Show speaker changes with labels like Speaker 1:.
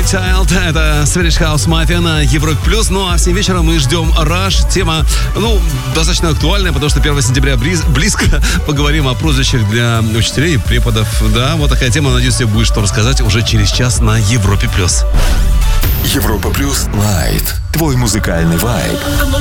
Speaker 1: Child. Это Swedish House Mafia на Европе Плюс. Ну а всем вечером мы ждем Rush. Тема, достаточно актуальная, потому что 1 сентября близко. Поговорим о прозвищах для учителей и преподов. Да, вот такая тема. Надеюсь, тебе будет что рассказать уже через час на Европе Плюс.
Speaker 2: Европа Плюс Лайт. Твой музыкальный вайб.